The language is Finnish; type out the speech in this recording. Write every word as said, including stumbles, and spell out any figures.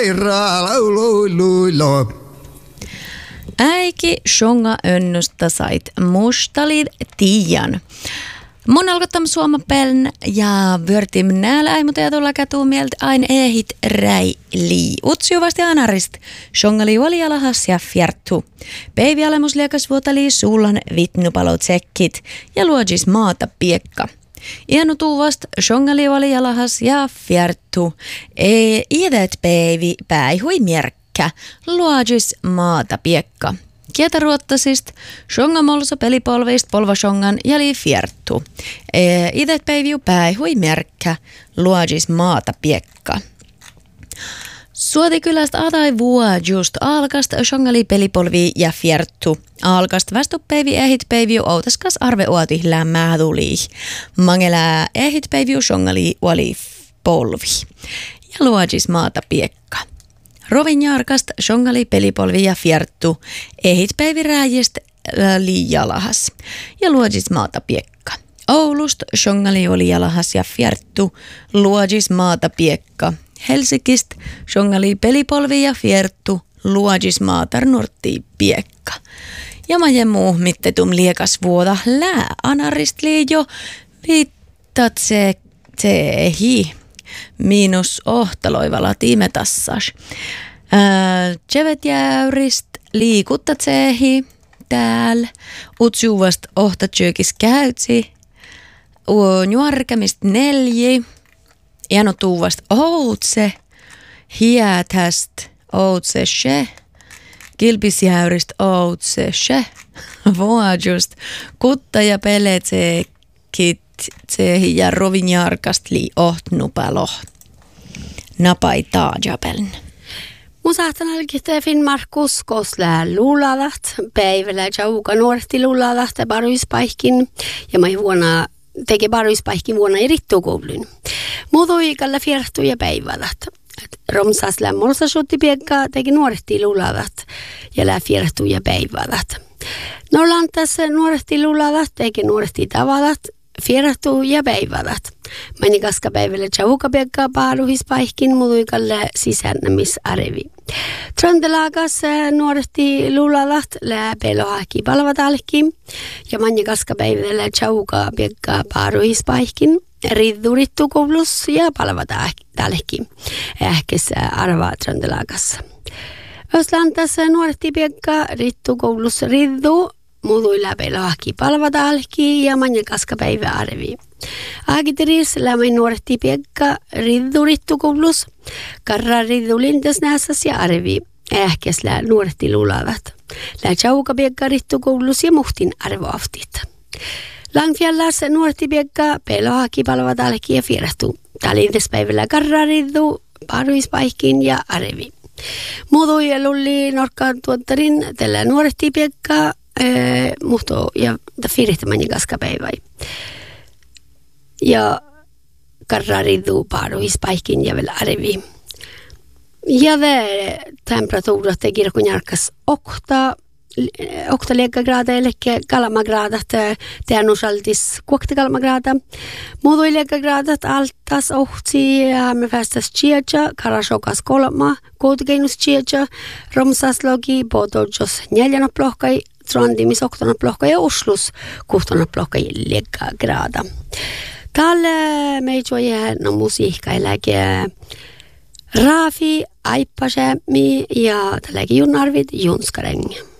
Äiki shonga önnusta sait mustalid tiian. Mun alkoittam suomapeln ja vörtim näällä ei mutta tulla kätuu mieltä ain ehit räi lii. Utsiuvasti anarist. Shongali oli alahas ja fjärttu. Päivi alemus liekas vuotali suullan vitnupalot tsekkit ja luodjis maata piekka. Ienu tuuvast shongali oli alahas ja fjärttu. E idet päivi päihui mierkkä. Luodjis maata piekka. Kietaruottasist, shongamolso pelipolveist polvashongan ja li fierttu. E, idet päiviu päihui merkkä, luodjis maata piekka. Suotikylästä atai vuodjust alkast shongali pelipolvi ja fierttu. Alkast västupäivi ehit päiviu outaskas arve uoti lämmää tuli. Mangelää ehit päiviu shongali oli polvi. Ja luodjis maata piekka. Rovinjaarkast shongali pelipolvi ja fierttu, ehit päivirääjist liijalahas ja luodjis maata piekka. Oulust shongali oli jalahas ja fierttu, luodjis maata piekka. Helsingist shongali pelipolvi ja fierttu, luodjis maata nurtti piekka. Ja majen muu mittetum liekas vuoda lää anarist liijo viittat se tehi. Miinus ohtaloivalla timetassas. Tsevet jäyrist liikutta tsehi täällä. Utsuvast ohtatsjökis käytsi. Nuorkemist nelji. Iano tuuvast outse. Hiätäst outse she. Kilpisjäyrist outse she. Vuodjust kutta ja peletsekit. Tsehi ja rovinjarkast li ohtnupalo. Napai taajapeln. Mun sahtanalkista Finnmarkus koslää luulavat. Päivällä jauka nuorti luulavat baruispaikkin. Ja mä vuonna teki baruispaikkin vuonna erittokoulun. Muutui kalla fiertu ja päivälät. Romsas lämmolsa sutti piekka teki nuorti luulavat. Ja lää fiertu ja päivälät. Norlantas nuorti luulavat teki nuorti tavalat. Fiertu ja päivälät. Mani kaska päivällä tjaukapiekkaa paaruhispaikkin mutuikalle sisännämisarvi. Tröndelaakas nuoresti luulalat lää pelohaki palvatalki. Ja mani kaska päivällä tjaukapiekkaa paaruhispaikkin. Riddurittu koulus ja palvatalki. Ähkes arvaa tröndelaakassa. Öslantas nuoresti piekkaa rittu koulus riddu. Muutui läpi lahki palvatalki ja manja kaskapäivä arvi. Aagitiris lämmin nuorti piekka riddurittu koulus. Karra riddulintas nässäs ja arvi. Ähkäs lää nuorti luulavat. Lää tjauka piekka rittu koulus ja muhtin arvoaftit. Langfjallas nuorti piekka pelohaki palvatalki ja fierahtu. Talintaspäivällä karra riddu paruispaikkin ja arvi. Muutui lulli norkkaan tuottarin tällä nuorti piekka. Ee, muhto ja firihtämäni kaskapäiväi. Ja karraridu paaruispaikkin ja vielä arvi. Ja vä temperatuurat kirkon järkäs okta, okta liekkagraada, eli kalamagraadat, teannusaltis kuokta kalamagraada. Muutui liekkagraadat altas ohti ja me päästäs chiacha, karasokas kolma, koutukeinus chiacha, romsaslogi, potodjos neljänoplohkai, Trondimis oktanaplokka ja Oslus kuhtanaplokka liekka grada. Tällä meitä on no musiikka eläke Rafi, Aippasemi ja tälläkin Junarvit Junskareng.